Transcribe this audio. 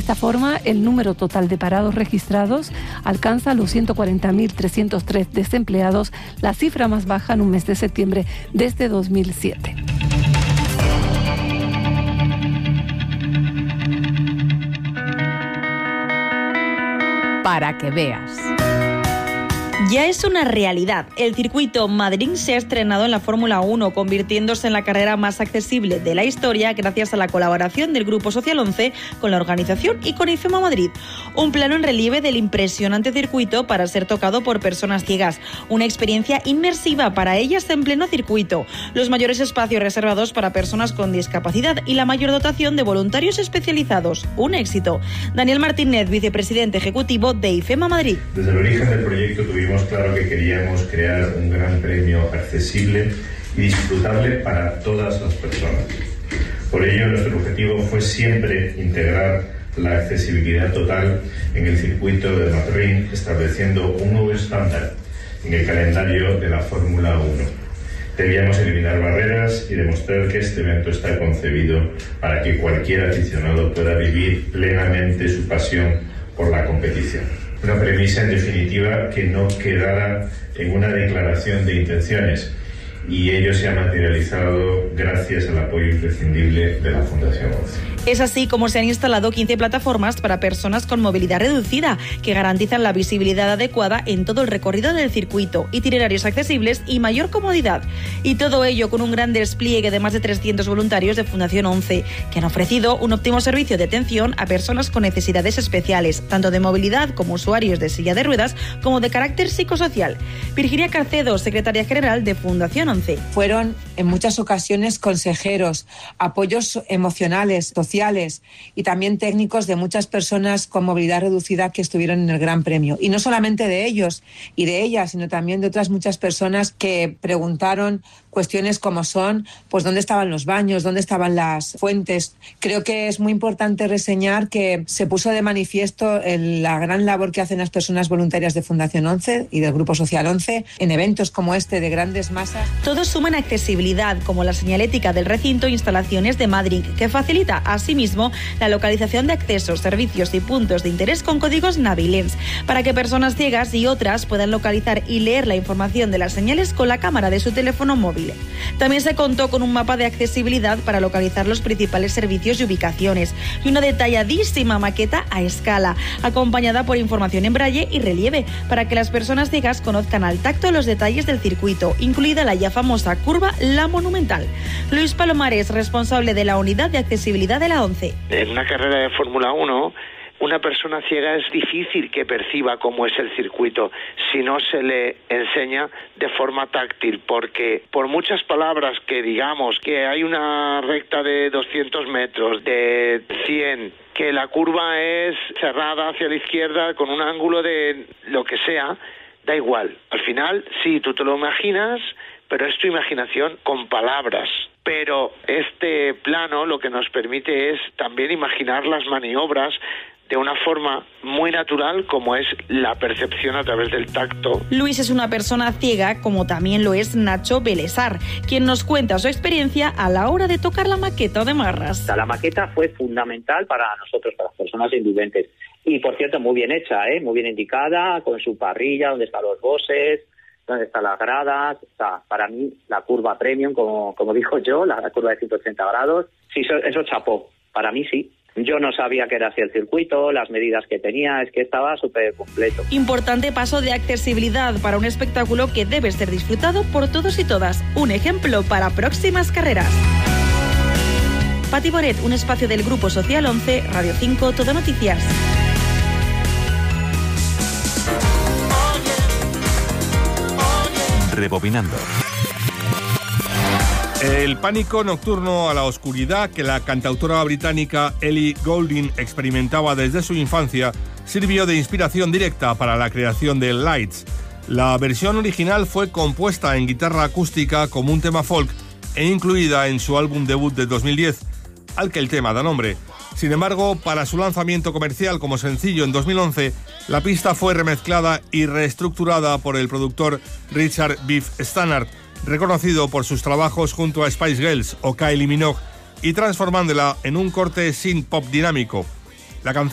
esta forma, el número total de parados registrados alcanza los 140.303 desempleados, la cifra más baja en un mes de septiembre desde 2007. Para que veas. Ya es una realidad. El circuito Madrid se ha estrenado en la Fórmula 1, convirtiéndose en la carrera más accesible de la historia gracias a la colaboración del Grupo Social 11 con la organización y con IFEMA Madrid. Un plano en relieve del impresionante circuito para ser tocado por personas ciegas. Una experiencia inmersiva para ellas en pleno circuito. Los mayores espacios reservados para personas con discapacidad y la mayor dotación de voluntarios especializados. Un éxito. Daniel Martínez, vicepresidente ejecutivo de IFEMA Madrid. Desde el origen del proyecto tuvimos claro que queríamos crear un gran premio accesible y disfrutable para todas las personas. Por ello, nuestro objetivo fue siempre integrar la accesibilidad total en el circuito de Madrid, estableciendo un nuevo estándar en el calendario de la Fórmula 1. Debíamos eliminar barreras y demostrar que este evento está concebido para que cualquier aficionado pueda vivir plenamente su pasión por la competición. Una premisa, en definitiva, que no quedara en una declaración de intenciones, y ello se ha materializado gracias al apoyo imprescindible de la Fundación 11. Es así como se han instalado 15 plataformas para personas con movilidad reducida, que garantizan la visibilidad adecuada en todo el recorrido del circuito, itinerarios accesibles y mayor comodidad. Y todo ello con un gran despliegue de más de 300 voluntarios de Fundación 11, que han ofrecido un óptimo servicio de atención a personas con necesidades especiales, tanto de movilidad como usuarios de silla de ruedas, como de carácter psicosocial. Virginia Carcedo, secretaria general de Fundación 11. Fueron en muchas ocasiones consejeros, apoyos emocionales, sociales y también técnicos de muchas personas con movilidad reducida que estuvieron en el Gran Premio. Y no solamente de ellos y de ellas, sino también de otras muchas personas que preguntaron cuestiones como son, pues dónde estaban los baños, dónde estaban las fuentes. Creo que es muy importante reseñar que se puso de manifiesto la gran labor que hacen las personas voluntarias de Fundación 11 y del Grupo Social 11 en eventos como este de grandes masas. Todos suman accesibilidad, como la señalética del recinto e instalaciones de Madrid, que facilita asimismo la localización de accesos, servicios y puntos de interés con códigos Navilens, para que personas ciegas y otras puedan localizar y leer la información de las señales con la cámara de su teléfono móvil. También se contó con un mapa de accesibilidad para localizar los principales servicios y ubicaciones, y una detalladísima maqueta a escala, acompañada por información en braille y relieve, para que las personas ciegas conozcan al tacto los detalles del circuito, incluida la ya famosa curva La Monumental. Luis Palomares, responsable de la unidad de accesibilidad de la 11. En una carrera de Fórmula 1, una persona ciega es difícil que perciba cómo es el circuito si no se le enseña de forma táctil, porque por muchas palabras que digamos que hay una recta de 200 metros, de 100, que la curva es cerrada hacia la izquierda con un ángulo de lo que sea, da igual. Al final, sí, tú te lo imaginas, pero es tu imaginación con palabras. Pero este plano lo que nos permite es también imaginar las maniobras de una forma muy natural, como es la percepción a través del tacto. Luis es una persona ciega, como también lo es Nacho Belesar, quien nos cuenta su experiencia a la hora de tocar la maqueta de Marras. La maqueta fue fundamental para nosotros, para las personas invidentes. Y, por cierto, muy bien hecha, muy bien indicada, con su parrilla, donde están los bosses, donde están las gradas. O sea, para mí, la curva premium, como dijo yo, la curva de 180 grados, sí, eso chapó. Para mí sí. Yo no sabía que era así el circuito, las medidas que tenía, es que estaba súper completo. Importante paso de accesibilidad para un espectáculo que debe ser disfrutado por todos y todas. Un ejemplo para próximas carreras. Pati Boret, un espacio del Grupo Social 11, Radio 5, Todo Noticias. Rebobinando. El pánico nocturno a la oscuridad que la cantautora británica Ellie Goulding experimentaba desde su infancia sirvió de inspiración directa para la creación de Lights. La versión original fue compuesta en guitarra acústica como un tema folk e incluida en su álbum debut de 2010, al que el tema da nombre. Sin embargo, para su lanzamiento comercial como sencillo en 2011, la pista fue remezclada y reestructurada por el productor Richard Beef Stannard, reconocido por sus trabajos junto a Spice Girls o Kylie Minogue, y transformándola en un corte synth pop dinámico. La canción